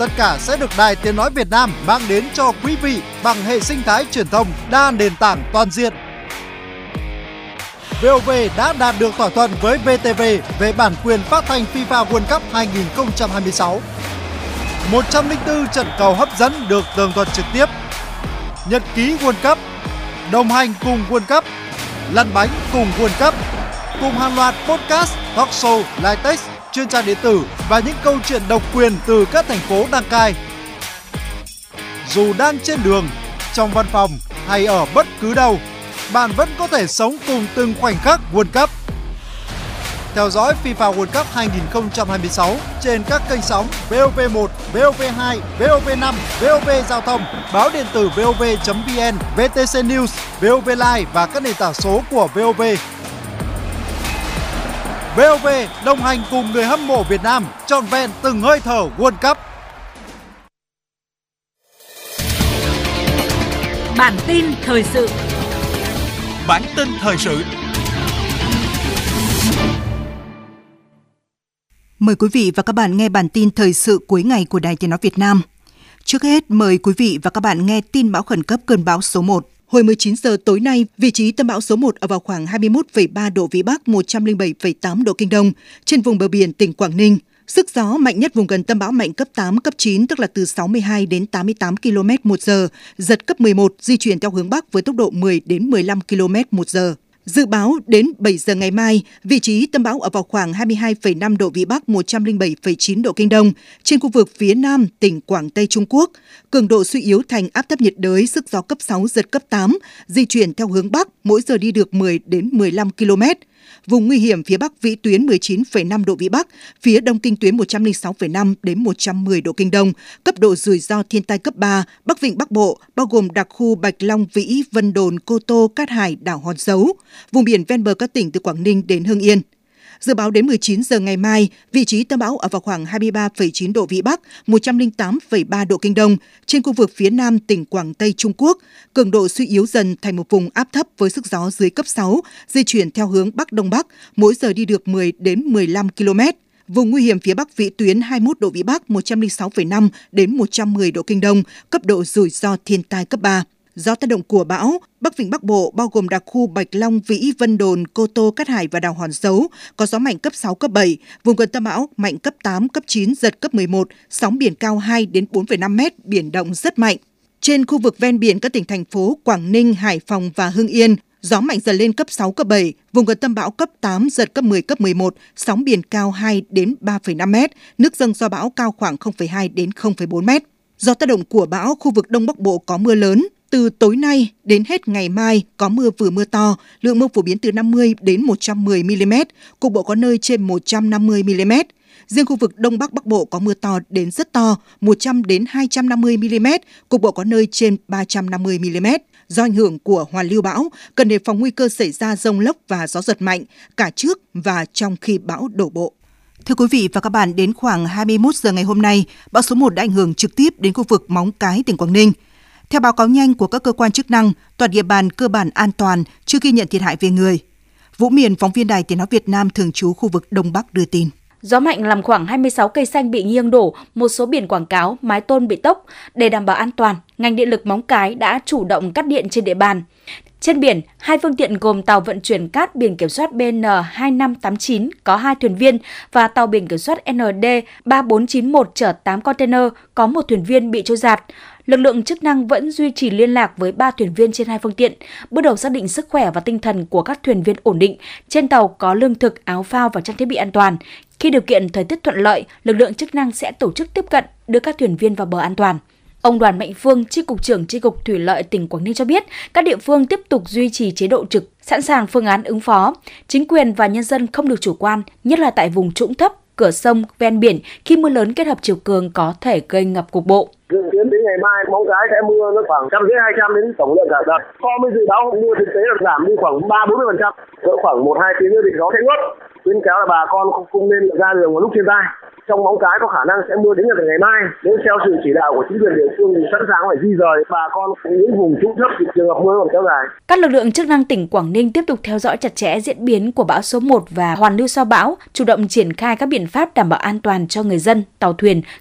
Tất cả sẽ được Đài Tiếng nói Việt Nam mang đến cho quý vị bằng hệ sinh thái truyền thông đa nền tảng toàn diện. VOV đã đạt được thỏa thuận với VTV về bản quyền phát thanh FIFA World Cup 2026. 104 trận cầu hấp dẫn được tường thuật trực tiếp. Nhật ký World Cup, đồng hành cùng World Cup, lăn bánh cùng World Cup, cùng hàng loạt podcast, talk show, live text, chuyên trang điện tử và những câu chuyện độc quyền từ các thành phố đăng cai. Dù đang trên đường, trong văn phòng hay ở bất cứ đâu, bạn vẫn có thể sống cùng từng khoảnh khắc World Cup. Theo dõi FIFA World Cup 2026 trên các kênh sóng VOV1, VOV2, VOV5, VOV Giao thông, báo điện tử VOV.vn, VTC News, VOV Live và các nền tảng số của VOV. VOV đồng hành cùng người hâm mộ Việt Nam trọn vẹn từng hơi thở World Cup. Bản tin thời sự. Bản tin thời sự. Mời quý vị và các bạn nghe bản tin thời sự cuối ngày của Đài Tiếng nói Việt Nam. Trước hết, mời quý vị và các bạn nghe tin bão khẩn cấp cơn bão số 1. Hồi 19 giờ tối nay, vị trí tâm bão số 1 ở vào khoảng 21,3 độ Vĩ Bắc, 107,8 độ Kinh Đông, trên vùng bờ biển tỉnh Quảng Ninh. Sức gió mạnh nhất vùng gần tâm bão mạnh cấp 8, cấp 9, tức là từ 62 đến 88 km/h, giật cấp 11, di chuyển theo hướng Bắc với tốc độ 10 đến 15 km/h. Dự báo đến 7 giờ ngày mai, vị trí tâm bão ở vào khoảng 22,5 độ Vĩ Bắc, 107,9 độ Kinh Đông, trên khu vực phía nam tỉnh Quảng Tây Trung Quốc. Cường độ suy yếu thành áp thấp nhiệt đới, sức gió cấp 6, giật cấp 8, di chuyển theo hướng Bắc, mỗi giờ đi được 10 đến 15 km. Vùng nguy hiểm phía Bắc vĩ tuyến 19,5 độ Vĩ Bắc, phía Đông kinh tuyến 106,5 đến 110 độ Kinh Đông, cấp độ rủi ro thiên tai cấp 3, Bắc Vịnh Bắc Bộ, bao gồm đặc khu Bạch Long, Vĩ, Vân Đồn, Cô Tô, Cát Hải, đảo Hòn Dấu, vùng biển ven bờ các tỉnh từ Quảng Ninh đến Hưng Yên. Dự báo đến 19 giờ ngày mai, vị trí tâm bão ở vào khoảng 23,9 độ Vĩ Bắc, 108,3 độ Kinh Đông, trên khu vực phía nam tỉnh Quảng Tây Trung Quốc. Cường độ suy yếu dần thành một vùng áp thấp với sức gió dưới cấp 6, di chuyển theo hướng Bắc Đông Bắc, mỗi giờ đi được 10 đến 15 km. Vùng nguy hiểm phía Bắc vĩ tuyến 21 độ Vĩ Bắc, 106,5 đến 110 độ Kinh Đông, cấp độ rủi ro thiên tai cấp 3. Do tác động của bão, Bắc Vịnh Bắc Bộ bao gồm đặc khu Bạch Long, Vĩ, Vân Đồn, Cô Tô, Cát Hải và đảo Hòn Dấu có gió mạnh cấp 6, cấp 7, vùng gần tâm bão mạnh cấp 8, cấp 9, giật cấp 11, sóng biển cao 2 đến 4,5 mét, biển động rất mạnh. Trên khu vực ven biển các tỉnh thành phố Quảng Ninh, Hải Phòng và Hưng Yên, gió mạnh dần lên cấp 6, cấp 7, vùng gần tâm bão cấp 8, giật cấp 10, cấp 11, sóng biển cao 2 đến 3,5 mét, nước dâng do bão cao khoảng 0,2 đến 0,4 mét. Do tác động của bão, khu vực Đông Bắc Bộ có mưa lớn. Từ tối nay đến hết ngày mai có mưa vừa mưa to, lượng mưa phổ biến từ 50 đến 110 mm, cục bộ có nơi trên 150 mm. Riêng khu vực Đông Bắc Bắc Bộ có mưa to đến rất to, 100 đến 250 mm, cục bộ có nơi trên 350 mm. Do ảnh hưởng của hoàn lưu bão, cần đề phòng nguy cơ xảy ra dông lốc và gió giật mạnh cả trước và trong khi bão đổ bộ. Thưa quý vị và các bạn, đến khoảng 21 giờ ngày hôm nay, bão số 1 đã ảnh hưởng trực tiếp đến khu vực Móng Cái, tỉnh Quảng Ninh. Theo báo cáo nhanh của các cơ quan chức năng, toàn địa bàn cơ bản an toàn, chưa ghi nhận thiệt hại về người. Vũ Miền, phóng viên Đài Tiếng nói Việt Nam thường trú khu vực Đông Bắc đưa tin. Gió mạnh làm khoảng 26 cây xanh bị nghiêng đổ, một số biển quảng cáo, mái tôn bị tốc. Để đảm bảo an toàn, ngành điện lực Móng Cái đã chủ động cắt điện trên địa bàn. Trên biển, 2 phương tiện gồm tàu vận chuyển cát biển kiểm soát BN2589 có 2 thuyền viên và tàu biển kiểm soát ND3491 chở 8 container có 1 thuyền viên bị trôi giạt. Lực lượng chức năng vẫn duy trì liên lạc với 3 thuyền viên trên 2 phương tiện, bước đầu xác định sức khỏe và tinh thần của các thuyền viên ổn định. Trên tàu có lương thực, áo phao và trang thiết bị an toàn. Khi điều kiện thời tiết thuận lợi, lực lượng chức năng sẽ tổ chức tiếp cận, đưa các thuyền viên vào bờ an toàn. Ông Đoàn Mạnh Phương, Chi cục trưởng Chi cục Thủy lợi tỉnh Quảng Ninh cho biết, các địa phương tiếp tục duy trì chế độ trực, sẵn sàng phương án ứng phó. Chính quyền và nhân dân không được chủ quan, nhất là tại vùng trũng thấp, cửa sông, ven biển khi mưa lớn kết hợp chiều cường có thể gây ngập cục bộ. Dự kiến đến ngày mai Móng Cái sẽ mưa nó khoảng 150-200 đến tổng lượng cả đợt. So với dự báo mưa thực tế là giảm đi khoảng 30-40%, cỡ khoảng 1-2 tiếng nữa thì gió sẽ ngớt. Khuyến cáo là bà con không nên ra đường vào lúc thiên tai. Trong Móng Cái có khả năng sẽ mưa đến ngày mai. Nếu theo sự chỉ đạo của chính quyền địa phương thì sẵn sàng phải di rời bà con những vùng trũng thấp thì trường hợp mưa còn kéo dài. Các lực lượng chức năng tỉnh Quảng Ninh tiếp tục theo dõi chặt chẽ diễn biến của bão số 1 và hoàn lưu sau bão, chủ động triển khai các biện pháp đảm bảo an toàn cho người dân, tàu thuyền,